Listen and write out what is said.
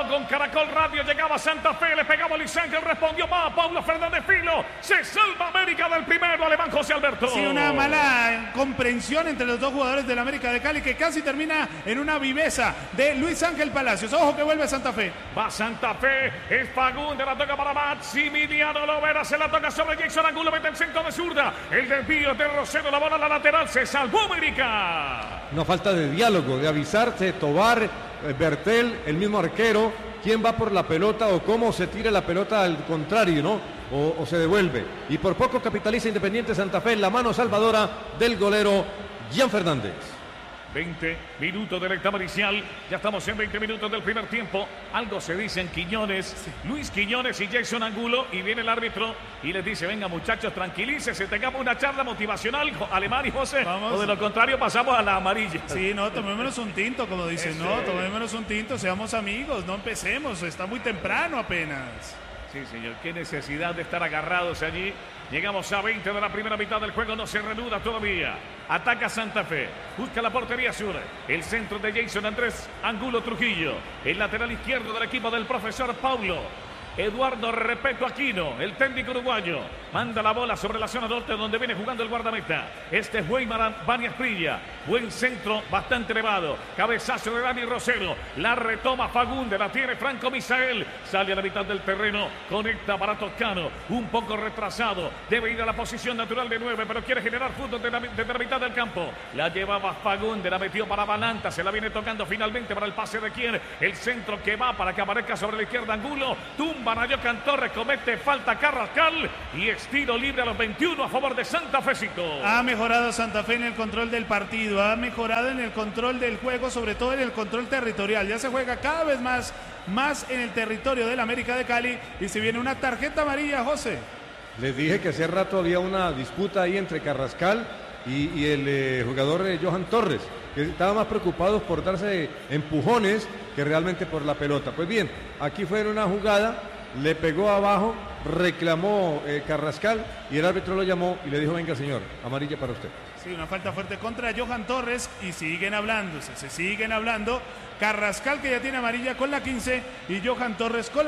habló con Caracol Radio, llegaba Santa Fe, le pegaba Luis Ángel, respondió más Paulo Fernández Filo, se salva América del primero, alemán José Alberto. Sí, una mala comprensión entre los dos jugadores del América de Cali que casi termina en una viveza de Luis Ángel Palacios. Ojo que vuelve Santa Fe. Va Santa Fe, es Fagundes, la toca para Maximiliano Lovera, se la toca sobre Jason Angulo, mete el centro de zurda, el desvío de Rosero, la bola a la lateral, se salvó América. Una falta de diálogo, de avisarse, Tobar, Bertel, el mismo arquero, quién va por la pelota o cómo se tira la pelota al contrario, ¿no? O se devuelve. Y por poco capitaliza Independiente Santa Fe en la mano salvadora del golero Gian Fernández. 20 minutos del etapa inicial, ya estamos en 20 minutos del primer tiempo. Algo se dice en Quiñones, Luis Quiñones y Jason Angulo, y viene el árbitro y les dice: venga muchachos, tranquilícense, tengamos una charla motivacional, Alemán y José, vamos. O de lo contrario pasamos a la amarilla. Sí, no, tomémonos un tinto, como dicen, no, tomémonos un tinto, seamos amigos, no empecemos, está muy temprano apenas. Sí, señor, qué necesidad de estar agarrados allí. Llegamos a 20 de la primera mitad del juego, no se reanuda todavía. Ataca Santa Fe, busca la portería sur. El centro de Jason Andrés Angulo Trujillo. El lateral izquierdo del equipo del profesor Paulo Eduardo Repeto Aquino, el técnico uruguayo, manda la bola sobre la zona norte donde viene jugando el guardameta. Este es Weimar Banias Prilla, buen centro, bastante elevado, cabezazo de Dani Rosero, la retoma Fagundes, la tiene Franco Misael, sale a la mitad del terreno, conecta para Toscano, un poco retrasado, debe ir a la posición natural de 9, pero quiere generar fútbol desde la mitad del campo. La llevaba Fagundes, la metió para Balanta, se la viene tocando finalmente para el pase de quien, el centro que va para que aparezca sobre la izquierda Angulo, tumba Nayocan Torres, comete falta Carrascal y estiro libre a los 21 a favor de Santa Fecito. Ha mejorado Santa Fe en el control del partido, ha mejorado en el control del juego, sobre todo en el control territorial. Ya se juega cada vez más en el territorio del América de Cali y se viene una tarjeta amarilla, José. Les dije que hace rato había una disputa ahí entre Carrascal y el jugador Johan Torres, que estaban más preocupados por darse empujones que realmente por la pelota. Pues bien, aquí fue en una jugada, le pegó abajo, reclamó Carrascal y el árbitro lo llamó y le dijo: venga señor, amarilla para usted. Sí, una falta fuerte contra Johan Torres y siguen hablando, se siguen hablando. Carrascal, que ya tiene amarilla con la 15, y Johan Torres con la